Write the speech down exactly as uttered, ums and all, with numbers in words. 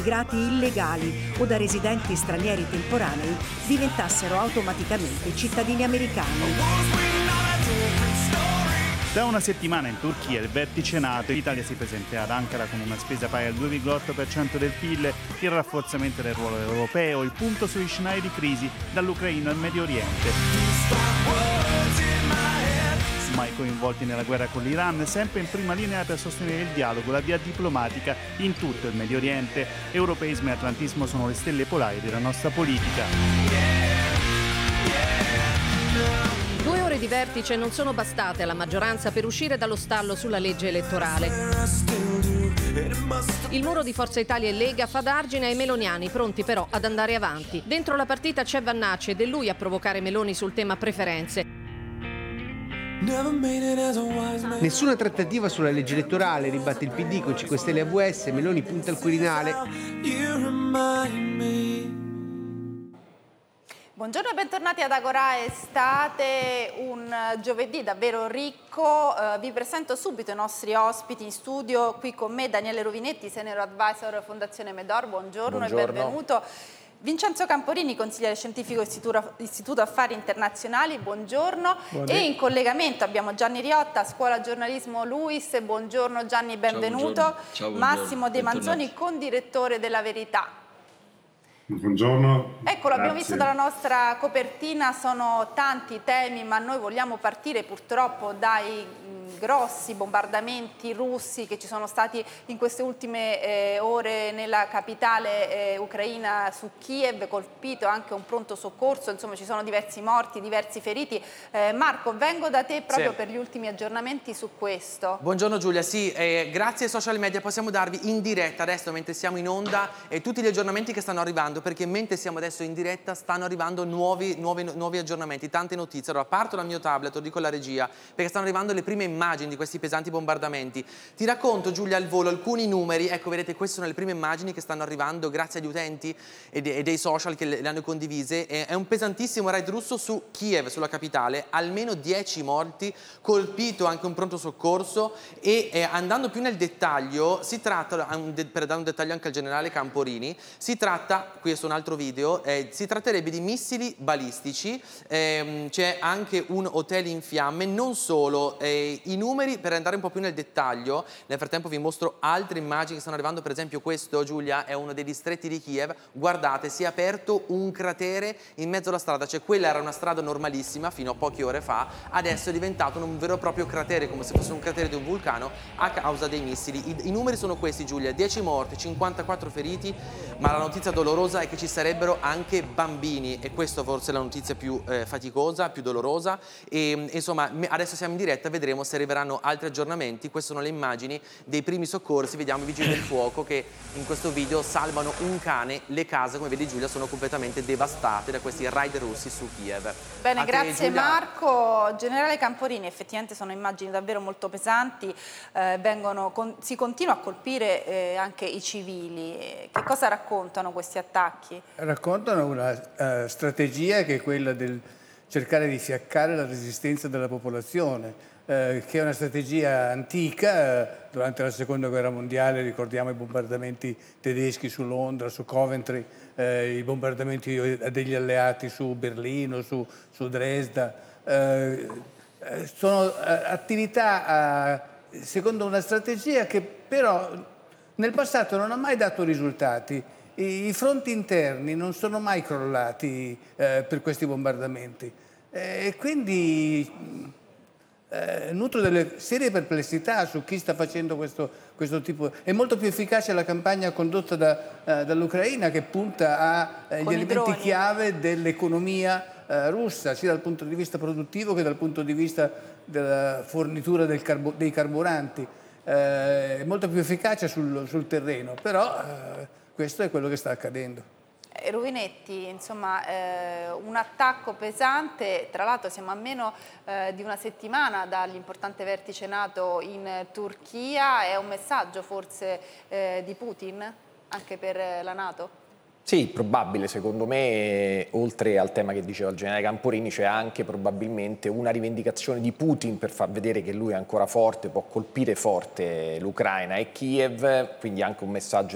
immigrati illegali o da residenti stranieri temporanei diventassero automaticamente cittadini americani. Da una settimana in Turchia il vertice NATO, l'Italia si presenta ad Ankara con una spesa pari al due virgola otto per cento del P I L, il rafforzamento del ruolo europeo, il punto sugli scenari di crisi dall'Ucraina al Medio Oriente. Mai coinvolti nella guerra con l'Iran, sempre in prima linea per sostenere il dialogo, la via diplomatica in tutto il Medio Oriente. Europeismo e atlantismo sono le stelle polari della nostra politica. Due ore di vertice non sono bastate alla maggioranza per uscire dallo stallo sulla legge elettorale. Il muro di Forza Italia e Lega fa da argine ai meloniani, pronti però ad andare avanti. Dentro la partita c'è Vannacci ed è lui a provocare Meloni sul tema preferenze. Nessuna trattativa sulla legge elettorale, ribatte il P D con cinque Stelle A V S, Meloni punta al Quirinale. Buongiorno e bentornati ad Agora Estate, un giovedì davvero ricco. Uh, vi presento subito i nostri ospiti in studio. Qui con me Daniele Rovinetti, Senior Advisor Fondazione Medor, buongiorno, buongiorno. E benvenuto. Vincenzo Camporini, consigliere scientifico Istituto, Istituto Affari Internazionali, buongiorno. Buongiorno. E in collegamento abbiamo Gianni Riotta, Scuola Giornalismo Luis, buongiorno Gianni, benvenuto. Ciao, buongiorno. Ciao, buongiorno. Massimo De Manzoni, condirettore della Verità. Buongiorno. Eccolo, abbiamo visto dalla nostra copertina, sono tanti temi, ma noi vogliamo partire purtroppo dai grossi bombardamenti russi che ci sono stati in queste ultime eh, ore nella capitale eh, ucraina su Kiev, colpito anche un pronto soccorso, insomma ci sono diversi morti, diversi feriti. Eh, Marco, vengo da te proprio sì. per gli ultimi aggiornamenti su questo. Buongiorno Giulia, sì, eh, grazie ai social media possiamo darvi in diretta adesso mentre siamo in onda eh, tutti gli aggiornamenti che stanno arrivando, perché mentre siamo adesso in diretta stanno arrivando nuovi, nuovi, nuovi aggiornamenti, tante notizie. Allora parto dal mio tablet, lo dico alla regia, perché stanno arrivando le prime immagini di questi pesanti bombardamenti. Ti racconto Giulia al volo alcuni numeri, ecco vedete queste sono le prime immagini che stanno arrivando grazie agli utenti e, de e dei social che le, le hanno condivise. E, è un pesantissimo raid russo su Kiev, sulla capitale, almeno dieci morti, colpito anche un pronto soccorso e eh, andando più nel dettaglio, si tratta, per dare un dettaglio anche al generale Camporini, si tratta, questo è un altro video, eh, si tratterebbe di missili balistici, ehm, c'è anche un hotel in fiamme, non solo, eh, i numeri per andare un po' più nel dettaglio, nel frattempo vi mostro altre immagini che stanno arrivando, per esempio questo Giulia è uno dei distretti di Kiev, guardate si è aperto un cratere in mezzo alla strada, cioè quella era una strada normalissima fino a poche ore fa, adesso è diventato un vero e proprio cratere, come se fosse un cratere di un vulcano a causa dei missili. I, i numeri sono questi Giulia, dieci morti, cinquantaquattro feriti, ma la notizia dolorosa è che ci sarebbero anche bambini e questo forse è la notizia più eh, faticosa, più dolorosa e insomma adesso siamo in diretta, vedremo se arriveranno altri aggiornamenti. Queste sono le immagini dei primi soccorsi, vediamo i vigili del fuoco che in questo video salvano un cane, le case come vedi Giulia sono completamente devastate da questi raid russi su Kiev. Bene, A te, grazie Giulia. Marco. Generale Camporini, effettivamente sono immagini davvero molto pesanti, eh, vengono, con, si continua a colpire eh, anche i civili. Che cosa raccontano questi attacchi? Raccontano una uh, strategia che è quella del cercare di fiaccare la resistenza della popolazione, eh, che è una strategia antica. Eh, durante la seconda guerra mondiale ricordiamo i bombardamenti tedeschi su Londra, su Coventry, eh, i bombardamenti degli alleati su Berlino, su, su Dresda. Eh, sono eh, attività eh, secondo una strategia che però nel passato non ha mai dato risultati. I fronti interni non sono mai crollati eh, per questi bombardamenti e eh, quindi eh, nutro delle serie perplessità su chi sta facendo questo, questo tipo. È molto più efficace la campagna condotta da, eh, dall'Ucraina, che punta agli eh, elementi droni. chiave dell'economia eh, russa, sia dal punto di vista produttivo che dal punto di vista della fornitura del carbo dei carburanti. Eh, è molto più efficace sul, sul terreno, però eh, questo è quello che sta accadendo. Ruvinetti, insomma, eh, un attacco pesante, tra l'altro siamo a meno eh, di una settimana dall'importante vertice NATO in Turchia, è un messaggio forse eh, di Putin anche per la NATO? Sì, probabile, secondo me, oltre al tema che diceva il generale Camporini, c'è anche probabilmente una rivendicazione di Putin per far vedere che lui è ancora forte, può colpire forte l'Ucraina e Kiev, quindi anche un messaggio